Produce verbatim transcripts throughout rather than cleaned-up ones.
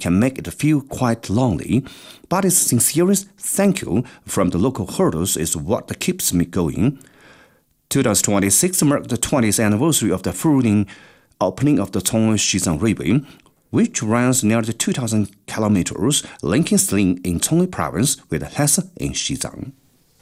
can make it feel quite lonely, but its sincerest thank you from the local herders is what keeps me going. twenty twenty-six marked the twentieth anniversary of the fruiting opening of the Tong'an Xizang Railway, which runs nearly two thousand kilometers, linking Sling in Tong'an Province with Hesse in Xizang.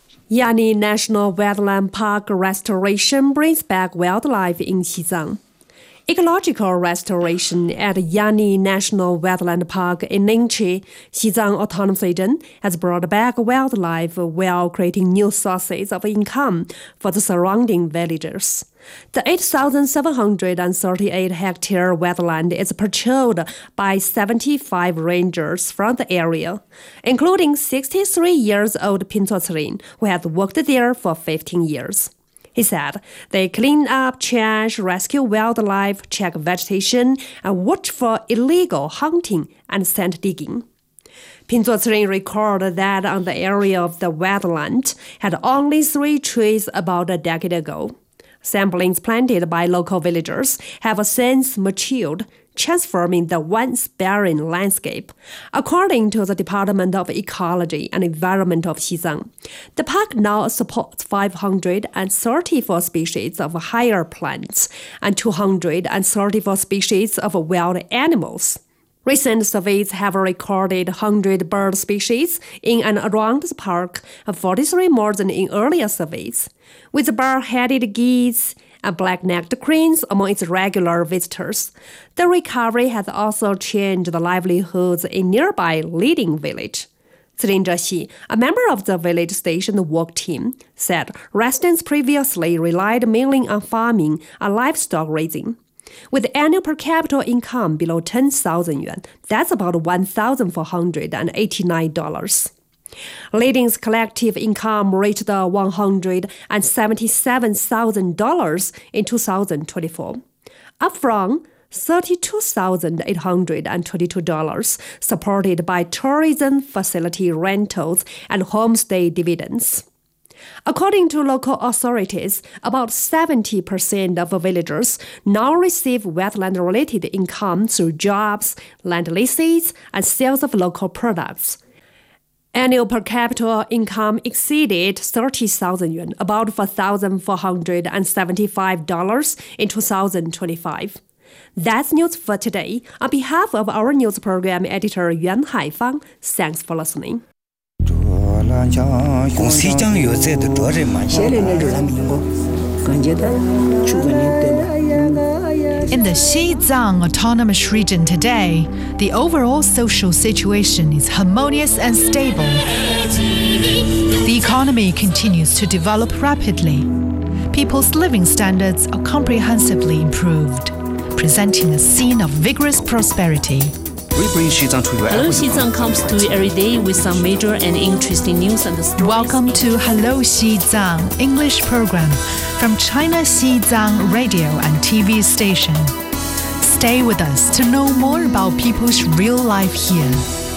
Yani National Wetland Park restoration brings back wildlife in Xizang. Ecological restoration at Yani National Wetland Park in Ningqi, Xizang Autonomous Region, has brought back wildlife while creating new sources of income for the surrounding villagers. The eight thousand seven hundred thirty-eight hectare wetland is patrolled by seventy-five rangers from the area, including sixty-three years old Pin Zuocelin, who has worked there for fifteen years. He said they clean up trash, rescue wildlife, check vegetation, and watch for illegal hunting and scent digging. Pin Zuocelin recorded that on the area of the wetland had only three trees about a decade ago. Samplings planted by local villagers have since matured, transforming the once barren landscape. According to the Department of Ecology and Environment of Xizang, the park now supports five hundred thirty-four species of higher plants and two hundred thirty-four species of wild animals. Recent surveys have recorded one hundred bird species in and around the park, forty-three more than in earlier surveys, with bar-headed geese and black-necked cranes among its regular visitors. The recovery has also changed the livelihoods in nearby Liding village. Zilin Zhexi, a member of the village station work team, said residents previously relied mainly on farming and livestock raising. With annual per capita income below ten thousand yuan, that's about one thousand four hundred eighty-nine dollars. Liding's collective income reached one hundred seventy-seven thousand dollars in two thousand twenty-four, up from thirty-two thousand eight hundred twenty-two dollars, supported by tourism facility rentals and homestay dividends. According to local authorities, about seventy percent of villagers now receive wetland-related income through jobs, land leases, and sales of local products. Annual per capita income exceeded thirty thousand yuan, about four thousand four hundred seventy-five dollars in two thousand twenty-five. That's news for today. On behalf of our news program editor Yuan Haifang, thanks for listening. In the Xizang Autonomous Region today, the overall social situation is harmonious and stable. The economy continues to develop rapidly. People's living standards are comprehensively improved, presenting a scene of vigorous prosperity. We bring Xizang to you every Hello Xizang comes to you every day with some major and interesting news and stories. Welcome to Hello Xizang English program from China Xizang radio and T V station. Stay with us to know more about people's real life here.